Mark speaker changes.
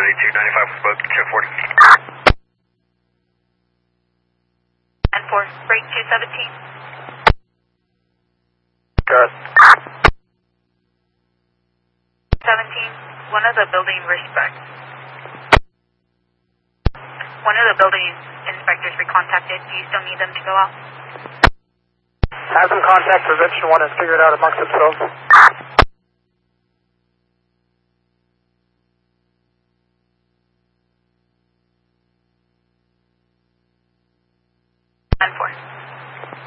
Speaker 1: 95 for both, check 40.
Speaker 2: And 4, break 217.
Speaker 1: Good.
Speaker 2: 17, one of the building inspectors recontacted. Do you still need them to go out?
Speaker 1: Have them contact position 1 and figure it out amongst themselves.